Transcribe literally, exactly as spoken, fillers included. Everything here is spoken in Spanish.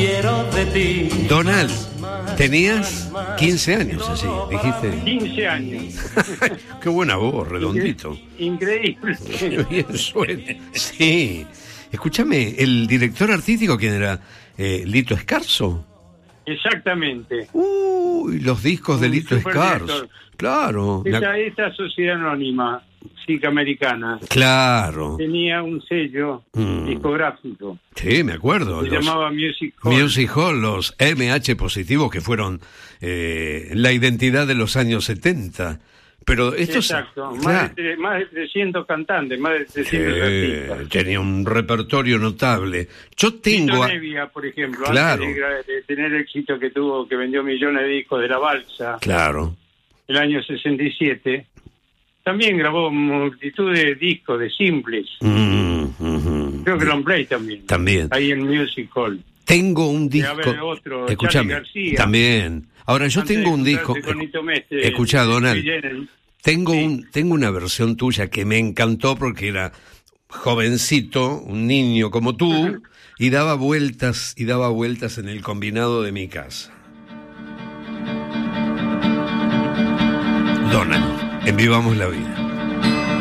quiero de ti. Donald, tenías quince años, así, dijiste. quince años. Qué buena voz, redondito. Increíble. Qué bien suena. Sí. Escúchame, ¿el director artístico quién era? Eh, ¿Lito Escarzo? Exactamente. Uy, los discos de Un Lito Escarzo. superdirector. Claro. me ac- Esta, esta sociedad anónima, SIC Americana, Claro. tenía un sello Mm. discográfico. Sí, me acuerdo. Se los- llamaba Music Hall. Music Hall, los M H positivos que fueron eh, la identidad de los años setenta. Pero estos... Exacto. Claro, Más, de, tre- más de trescientos cantantes, más de trescientos que artistas. tenía un repertorio notable. Yo tengo... Tito a- Nevia, por ejemplo, Claro. antes de, gra- de tener el éxito que tuvo, que vendió millones de discos de La Balsa, Claro. el año sesenta y siete, también grabó multitud de discos, de simples. Mm, ujú. Creo que Long Play también. También. Ahí en Music Hall. Tengo un Y disco... a ver, otro, Escúchame, Charly García. también. Ahora, yo Antes tengo de un disco... juntarse con Nito Mestre, Escuchá, Donald. Sui Generis. Tengo, Sí. un, tengo una versión tuya que me encantó porque era jovencito, un niño como tú, Ajá. y daba vueltas y daba vueltas en el combinado de mi casa. Donald, en Vivamos la Vida.